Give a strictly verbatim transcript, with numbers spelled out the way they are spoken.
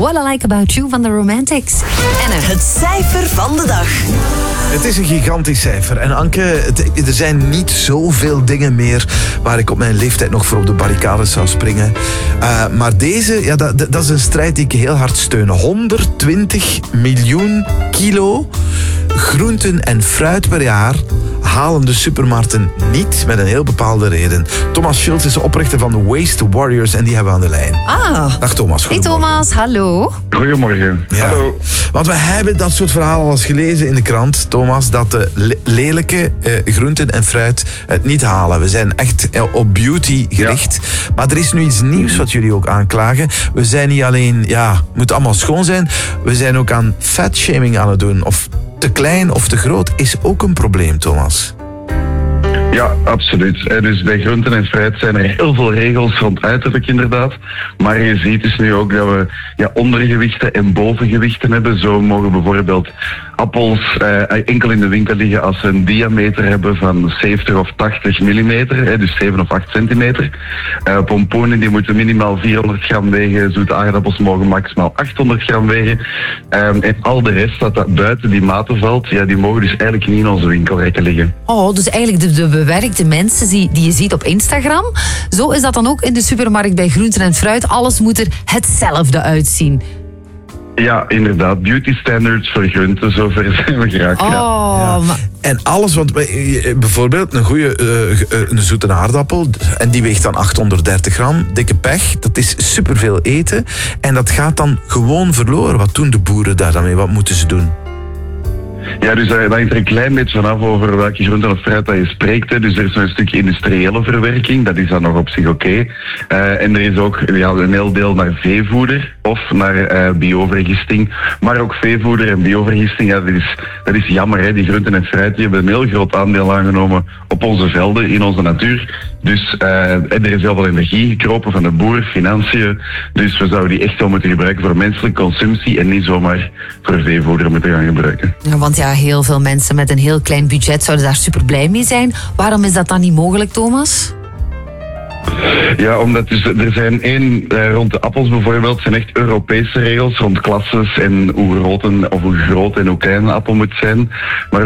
What I Like About You van The Romantics. En het cijfer van de dag. Het is een gigantisch cijfer. En Anke, het, er zijn niet zoveel dingen meer waar ik op mijn leeftijd nog voor op de barricades zou springen. Uh, maar deze, ja, dat, dat is een strijd die ik heel hard steun. honderdtwintig miljoen kilo groenten en fruit per jaar halen de supermarkten niet, met een heel bepaalde reden. Thomas Schultz is de oprichter van de Waste Warriors en die hebben we aan de lijn. Ah. Dag Thomas. Hey Thomas, hallo. Goedemorgen. Ja. Hallo. Want we hebben dat soort verhalen al eens gelezen in de krant, Thomas, dat de le- lelijke uh, groenten en fruit het niet halen. We zijn echt uh, op beauty gericht. Ja. Maar er is nu iets nieuws wat jullie ook aanklagen. We zijn niet alleen, ja, het moet allemaal schoon zijn, we zijn ook aan fatshaming aan het doen. Of te klein of te groot is ook een probleem, Thomas. Ja, absoluut. Dus bij groenten en fruit zijn er heel veel regels rond uiterlijk inderdaad. Maar je ziet dus nu ook dat we ja, ondergewichten en bovengewichten hebben. Zo mogen bijvoorbeeld appels eh, enkel in de winkel liggen als ze een diameter hebben van zeventig of tachtig millimeter, eh, dus zeven of acht centimeter. Uh, pompoenen die moeten minimaal vierhonderd gram wegen, zoete aardappels mogen maximaal achthonderd gram wegen. Um, en al de rest dat, dat buiten die maten valt, ja, die mogen dus eigenlijk niet in onze winkelrekken liggen. Oh, dus eigenlijk de, de bewerkte mensen die, die je ziet op Instagram, zo is dat dan ook in de supermarkt bij groenten en fruit. Alles moet er hetzelfde uitzien. Ja, inderdaad. Beauty standards voor groenten, zover zijn we geraakt. Oh, ja. maar... En alles, want bijvoorbeeld een goede uh, een zoete aardappel, en die weegt dan achthonderddertig gram, dikke pech, dat is superveel eten. En dat gaat dan gewoon verloren. Wat doen de boeren daar dan mee? Wat moeten ze doen? Ja, dus dat hangt er een klein beetje vanaf over welke groenten of fruit dat je spreekt. Hè. Dus er is nog een stukje industriële verwerking, dat is dan nog op zich oké. Okay. Uh, en er is ook ja, een heel deel naar veevoeder of naar uh, biovergisting. Maar ook veevoeder en biovergisting, ja, dat, is, dat is jammer. Hè. Die groenten en fruit die hebben een heel groot aandeel aangenomen op onze velden, in onze natuur. Dus uh, er is heel veel energie gekropen van de boer, financiën. Dus we zouden die echt wel moeten gebruiken voor menselijke consumptie en niet zomaar voor veevoeder moeten gaan gebruiken. Ja, want ja, heel veel mensen met een heel klein budget zouden daar super blij mee zijn. Waarom is dat dan niet mogelijk, Thomas? Ja, omdat dus, er zijn één, eh, rond de appels bijvoorbeeld, zijn echt Europese regels rond klasses en hoe groot, een, of hoe groot en hoe klein een appel moet zijn. Maar